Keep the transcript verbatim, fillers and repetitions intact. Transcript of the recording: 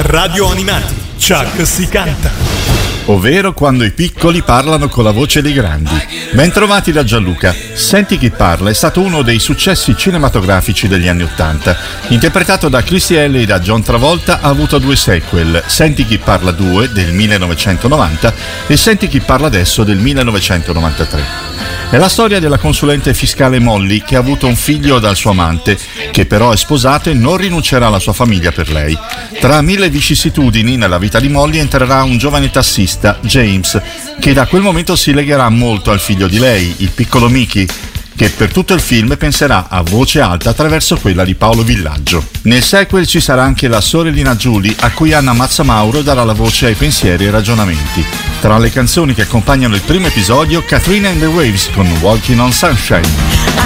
Radio Animati, Chuck si canta. Ovvero quando i piccoli parlano con la voce dei grandi. Bentrovati da Gianluca. Senti chi parla è stato uno dei successi cinematografici degli anni Ottanta. Interpretato da Christy Alley e da John Travolta, ha avuto due sequel, Senti chi parla due del millenovecentonovanta e Senti chi parla adesso del millenovecentonovantatré. È la storia della consulente fiscale Molly che ha avuto un figlio dal suo amante, che però è sposato e non rinuncerà alla sua famiglia per lei. Tra mille vicissitudini nella vita di Molly entrerà un giovane tassista, James, che da quel momento si legherà molto al figlio di lei, il piccolo Mickey, che per tutto il film penserà a voce alta attraverso quella di Paolo Villaggio. Nel sequel ci sarà anche la sorellina Julie, a cui Anna Mazzamauro darà la voce ai pensieri e ai ragionamenti. Tra le canzoni che accompagnano il primo episodio, Katrina and the Waves con Walking on Sunshine.